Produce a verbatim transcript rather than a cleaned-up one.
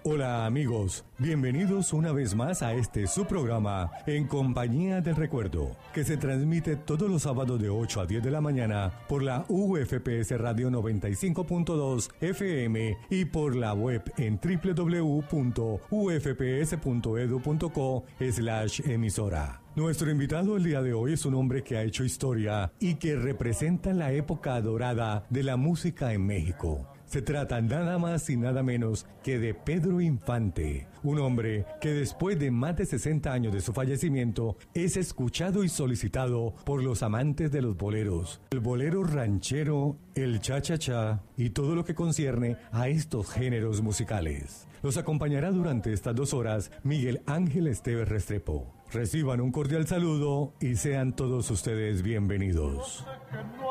Hola amigos, bienvenidos una vez más a este su programa En Compañía del Recuerdo, que se transmite todos los sábados de ocho a diez de la mañana por la U F P S Radio noventa y cinco punto dos F M y por la web en doble u doble u doble u punto u f p s punto edu punto co slash emisora. Nuestro invitado el día de hoy es un hombre que ha hecho historia y que representa la época dorada de la música en México. Se trata nada más y nada menos que de Pedro Infante, un hombre que después de más de sesenta años de su fallecimiento es escuchado y solicitado por los amantes de los boleros, el bolero ranchero, el cha-cha-cha y todo lo que concierne a estos géneros musicales. Los acompañará durante estas dos horas Miguel Ángel Esteves Restrepo. Reciban un cordial saludo y sean todos ustedes bienvenidos.